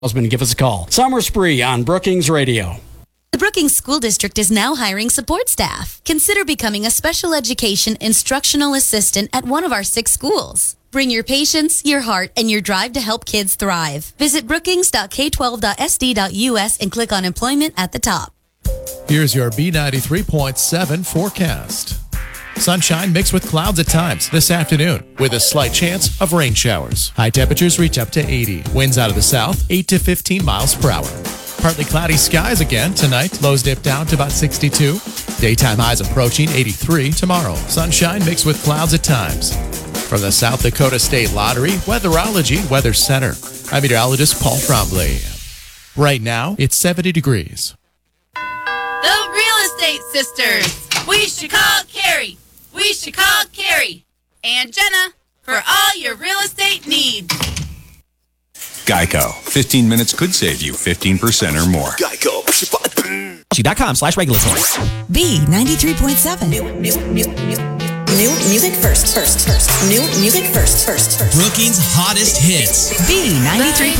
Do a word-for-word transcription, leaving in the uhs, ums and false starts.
Husband, give us a call. Summer Spree on Brookings Radio. The Brookings School District is now hiring support staff. Consider becoming a special education instructional assistant at one of our six schools. Bring your patience, your heart, and your drive to help kids thrive. Visit brookings dot k twelve dot s d dot u s and click on employment at the top. Here's your B ninety-three point seven forecast. Sunshine mixed with clouds at times this afternoon with a slight chance of rain showers. High temperatures reach up to eighty. Winds out of the south, eight to fifteen miles per hour. Partly cloudy skies again tonight. Lows dip down to about sixty-two. Daytime highs approaching eighty-three tomorrow. Sunshine mixed with clouds at times. From the South Dakota State Lottery Weatherology Weather Center, I'm meteorologist Paul Trombley. Right now, it's seventy degrees. The Real Estate Sisters. We should call Carrie. We should call Carrie and Jenna for all your real estate needs. Geico. fifteen minutes could save you fifteen percent or more. Geico. dot com slash regulatory. B ninety-three point seven. New, new, new, new, new music first, first, first. New music first, first, first. Brookings' hottest hits. B ninety-three